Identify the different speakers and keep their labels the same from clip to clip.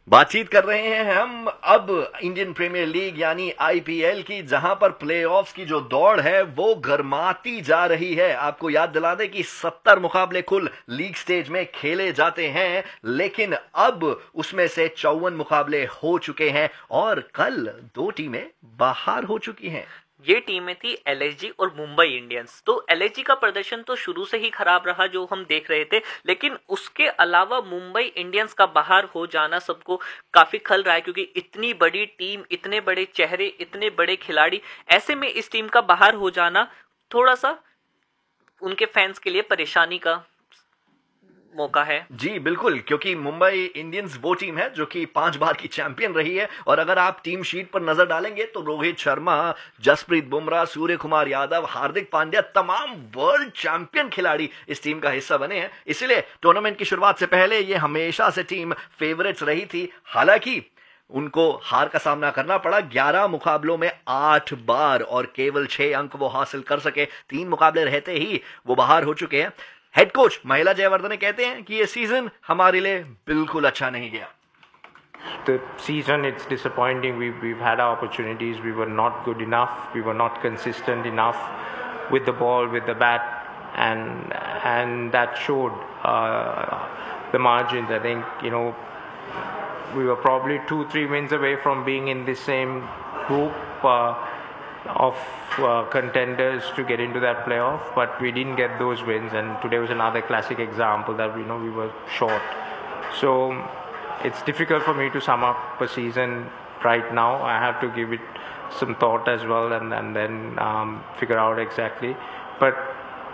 Speaker 1: बातचीत कर रहे हैं हम अब इंडियन प्रीमियर लीग यानी आईपीएल की, जहां पर प्लेऑफ्स की जो दौड़ है वो गर्माती जा रही है। आपको याद दिला दें कि 70 मुकाबले कुल लीग स्टेज में खेले जाते हैं, लेकिन अब उसमें से 54 मुकाबले हो चुके हैं और कल 2 टीमें बाहर हो चुकी हैं।
Speaker 2: ये टीमें थी एलएसजी और मुंबई इंडियंस। तो एलएसजी का प्रदर्शन तो शुरू से ही खराब रहा जो हम देख रहे थे, लेकिन उसके अलावा मुंबई इंडियंस का बाहर हो जाना सबको काफी खल रहा है, क्योंकि इतनी बड़ी टीम, इतने बड़े चेहरे, इतने बड़े खिलाड़ी, ऐसे में इस टीम का बाहर हो जाना थोड़ा सा उनके फैंस के लिए परेशानी का मौका है।
Speaker 1: जी बिल्कुल, क्योंकि मुंबई इंडियंस वो टीम है जो कि 5 बार की चैंपियन रही है और अगर आप टीम शीट पर नजर डालेंगे तो रोहित शर्मा, जसप्रीत बुमराह, सूर्य कुमार यादव, हार्दिक पांड्या, तमाम वर्ल्ड चैंपियन खिलाड़ी इस टीम का हिस्सा बने हैं। इसलिए टूर्नामेंट की शुरुआत से पहले ये हमेशा से टीम फेवरेट्स रही थी। हालांकि उनको हार का सामना करना पड़ा। 11 मुकाबलों में 8 बार और केवल 6 अंक वो हासिल कर सके। 3 मुकाबले रहते ही वो बाहर हो चुके हैं। हेड कोच महिला जयवर्धने कहते हैं कि ये सीजन हमारे लिए बिल्कुल अच्छा नहीं गया।
Speaker 3: The season, it's disappointing. We've had our opportunities. We were not good enough. We were not consistent enough with the ball, with the bat, and that showed the margins. I think we were probably 2-3 wins away from being in the same group of contenders to get into that playoff, but we didn't get those wins, and today was another classic example that we were short. So it's difficult for me to sum up a season right now. I have to give it some thought as well, and then figure out exactly. But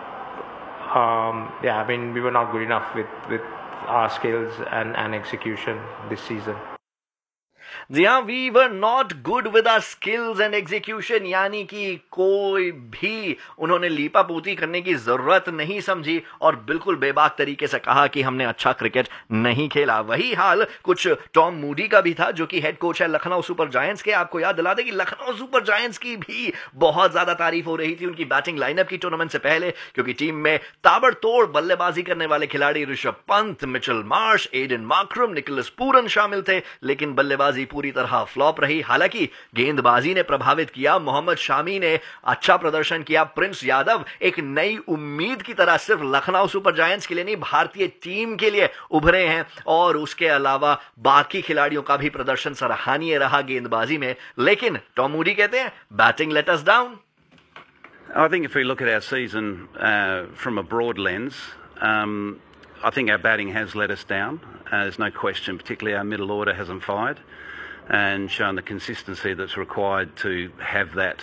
Speaker 3: yeah, I mean, we were not good enough with our skills and execution this season.
Speaker 1: जी हाँ, we were not good with our skills and execution, यानी कि कोई भी उन्होंने लीपापोती करने की जरूरत नहीं समझी और बिल्कुल बेबाक तरीके से कहा कि हमने अच्छा क्रिकेट नहीं खेला। वही हाल कुछ टॉम मूडी का भी था, जो कि हेड कोच है लखनऊ सुपर जायंट्स के। आपको याद दिला दें कि लखनऊ सुपर जायंट्स की भी बहुत ज्यादा तारीफ हो रही थी उनकी बैटिंग लाइनअप की टूर्नामेंट से पहले, क्योंकि टीम में ताबड़तोड़ बल्लेबाजी करने वाले खिलाड़ी Rishabh Pant, Mitchell Marsh, Aiden Markram, Nicholas Pooran शामिल थे, लेकिन बल्लेबाजी पूरी तरह फ्लॉप रही। हालांकि गेंदबाजी ने प्रभावित किया, मोहम्मद शामी ने अच्छा प्रदर्शन किया, प्रिंस यादव एक नई उम्मीद की तरह सिर्फ लखनऊ सुपर जायंट्स के लिए नहीं, भारतीय टीम के लिए उभरे हैं और उसके अलावा बाकी खिलाड़ियों का भी प्रदर्शन सराहनीय रहा गेंदबाजी में। लेकिन टॉम मूडी कहते हैं batting let us down.
Speaker 4: I think if we look at our season from a broad lens, I think our batting has let us down. There's no question, particularly our middle order hasn't fired and shown the consistency that's required to have that,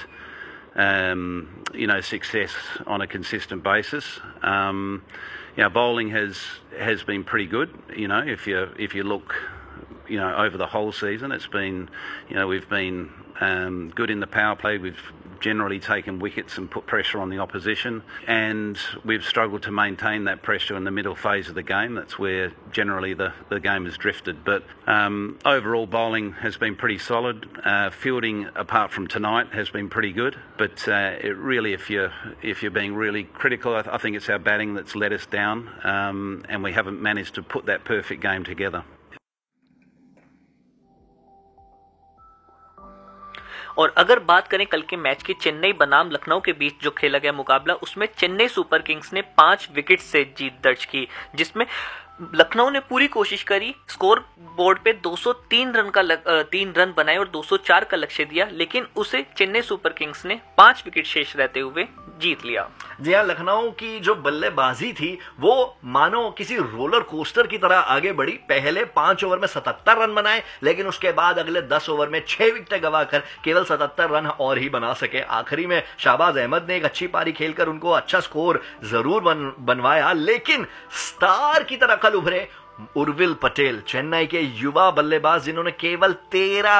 Speaker 4: success on a consistent basis. Bowling has been pretty good. If you look, over the whole season, it's been, we've been good in the power play. We've generally taken wickets and put pressure on the opposition, and we've struggled to maintain that pressure in the middle phase of the game. That's where generally the game has drifted. But overall, bowling has been pretty solid. Fielding, apart from tonight, has been pretty good. But it really, if you're being really critical, I think it's our batting that's let us down, and we haven't managed to put that perfect game together.
Speaker 2: और अगर बात करें कल के match की, चेन्नई बनाम लखनऊ के बीच जो खेला गया मुकाबला, उसमें चेन्नई सुपर किंग्स ने 5 विकेट से जीत दर्ज की, जिसमें लखनऊ ने पूरी कोशिश करी, स्कोर बोर्ड पे 203 रन का 3 रन बनाए और 204 का लक्ष्य दिया, लेकिन उसे चेन्नई सुपर किंग्स ने 5 विकेट शेष रहते हुए जीत लिया।
Speaker 1: जी हाँ, लखनऊ की जो बल्लेबाजी थी वो मानो किसी रोलर कोस्टर की तरह आगे बढ़ी। पहले 5 ओवर में 77 रन बनाए, लेकिन उसके बाद अगले 10 ओवर में 6 विकेट गवाकर केवल 77 रन और ही बना सके। आखिरी में शाहबाज अहमद ने एक अच्छी पारी खेलकर उनको अच्छा स्कोर जरूर बनवाया, लेकिन स्टार की तरह कल उभरे उर्विल पटेल, चेन्नई के युवा बल्लेबाज, जिन्होंने केवल 13